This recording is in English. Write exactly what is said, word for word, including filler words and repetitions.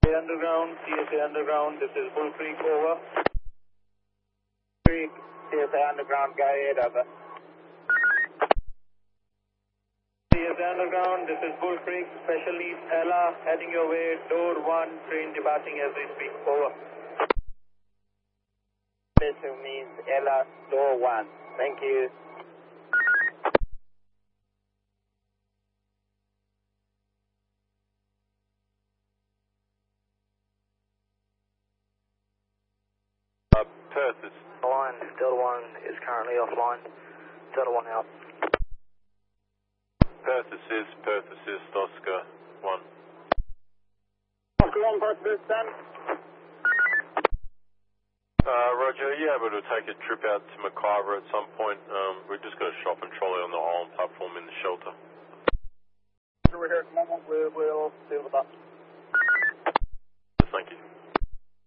Underground, C S A Underground, this is Bull Creek, over. Creek, C S A Underground, go ahead, over. C S A Underground, this is Bull Creek, Special Needs Ella, heading your way, door one, train departing as we speak, over. Special Needs Ella, door one, thank you. Uh, Perth is... Line, Delta one is currently offline. Delta one out. Perth assist, Perth assist, Oscar one. Oscar one, Perth assist, then. Uh, Roger, are you able to take a trip out to McIver at some point? Um, we've just got a shopping trolley on the island platform in the shelter. We're here at the moment, we'll, we'll deal with that. Thank you.